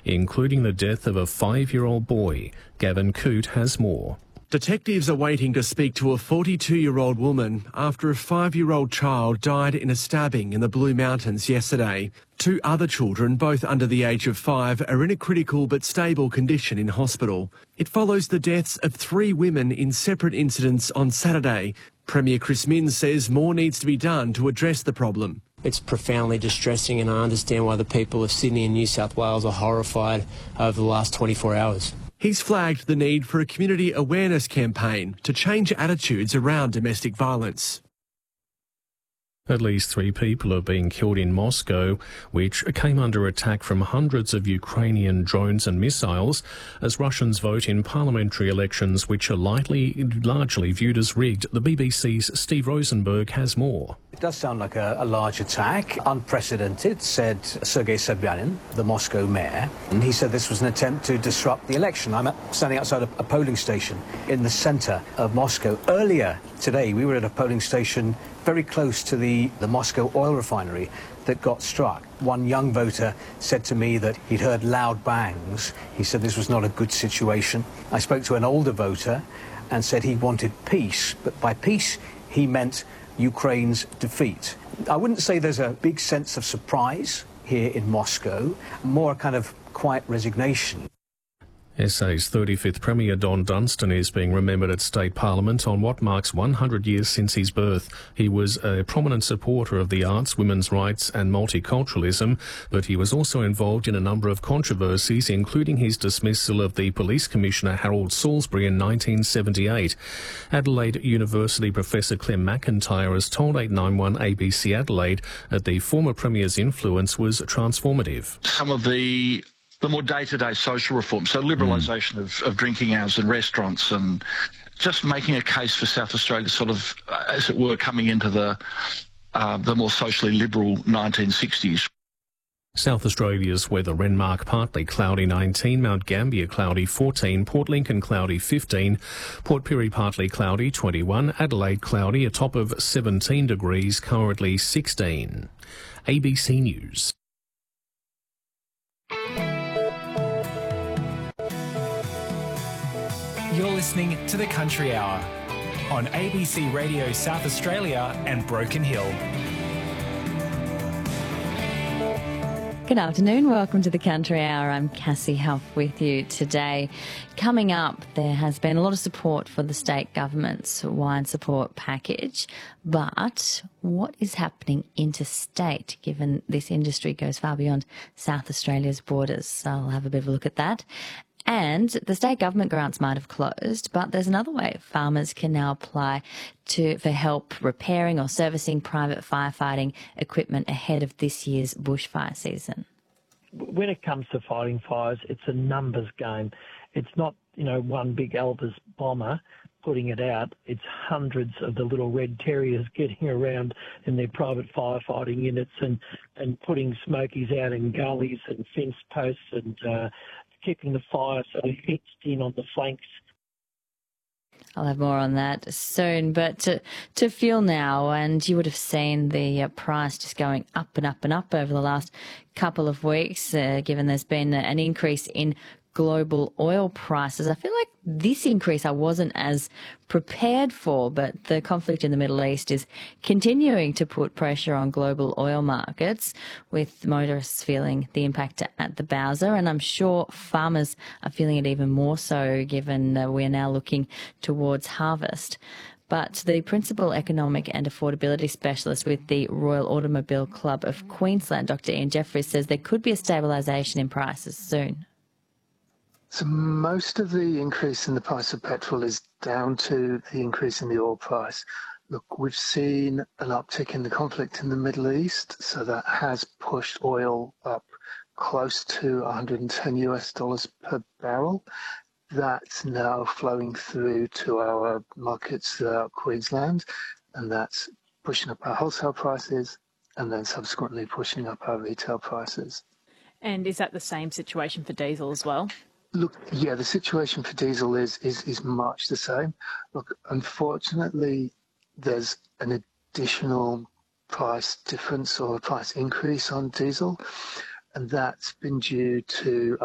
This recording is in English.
including the death of a 5-year-old boy. Gavin Coote has more. Detectives are waiting to speak to a 42-year-old woman after a 5-year-old child died in a stabbing in the Blue Mountains yesterday. 2 other children, both under the age of 5, are in a critical but stable condition in hospital. It follows the deaths of 3 women in separate incidents on Saturday. Premier Chris Minns says more needs to be done to address the problem. It's profoundly distressing, and I understand why the people of Sydney and New South Wales are horrified over the last 24 hours. He's flagged the need for a community awareness campaign to change attitudes around domestic violence. At least 3 people are being killed in Moscow, which came under attack from hundreds of Ukrainian drones and missiles as Russians vote in parliamentary elections which are largely viewed as rigged. The BBC's Steve Rosenberg has more. It does sound like a large attack, unprecedented, said Sergei Sobyanin, the Moscow mayor. And he said this was an attempt to disrupt the election. I'm standing outside a polling station in the centre of Moscow. Earlier today, we were at a polling station very close to the Moscow oil refinery that got struck. One young voter said to me that he'd heard loud bangs. He said this was not a good situation. I spoke to an older voter and said he wanted peace, but by peace he meant Ukraine's defeat. I wouldn't say there's a big sense of surprise here in Moscow, more a kind of quiet resignation. SA's 35th Premier Don Dunstan is being remembered at State Parliament on what marks 100 years since his birth. He was a prominent supporter of the arts, women's rights and multiculturalism, but he was also involved in a number of controversies, including his dismissal of the Police Commissioner Harold Salisbury in 1978. Adelaide University Professor Clem McIntyre has told 891 ABC Adelaide that the former Premier's influence was transformative. Some of the more day-to-day social reforms, so liberalisation of drinking hours in restaurants and just making a case for South Australia sort of, as it were, coming into the more socially liberal 1960s. South Australia's weather: Renmark partly cloudy 19, Mount Gambier cloudy 14, Port Lincoln cloudy 15, Port Pirie partly cloudy 21, Adelaide cloudy, a top of 17 degrees, currently 16. ABC News. You're listening to The Country Hour on ABC Radio South Australia and Broken Hill. Good afternoon. Welcome to The Country Hour. I'm Cassie Huff with you today. Coming up, there has been a lot of support for the state government's wine support package, but what is happening interstate, given this industry goes far beyond South Australia's borders? So I'll have a bit of a look at that. And the state government grants might have closed, but there's another way farmers can now apply for help repairing or servicing private firefighting equipment ahead of this year's bushfire season. When it comes to fighting fires, it's a numbers game. It's not, one big Elvis bomber putting it out. It's hundreds of the little red terriers getting around in their private firefighting units and putting smokies out in gullies and fence posts and keeping the fire sort of hitched in on the flanks. I'll have more on that soon, but to fuel now, and you would have seen the price just going up and up and up over the last couple of weeks, given there's been an increase in global oil prices. I feel like this increase I wasn't as prepared for, but the conflict in the Middle East is continuing to put pressure on global oil markets, with motorists feeling the impact at the bowser, and I'm sure farmers are feeling it even more so, given we're now looking towards harvest. But the principal economic and affordability specialist with the Royal Automobile Club of Queensland, Dr. Ian Jeffries, says there could be a stabilisation in prices soon. So most of the increase in the price of petrol is down to the increase in the oil price. Look, we've seen an uptick in the conflict in the Middle East, so that has pushed oil up close to $110 per barrel. That's now flowing through to our markets throughout Queensland, and that's pushing up our wholesale prices and then subsequently pushing up our retail prices. And is that the same situation for diesel as well? Look, yeah, the situation for diesel is much the same. Look, unfortunately, there's an additional price difference or a price increase on diesel, and that's been due to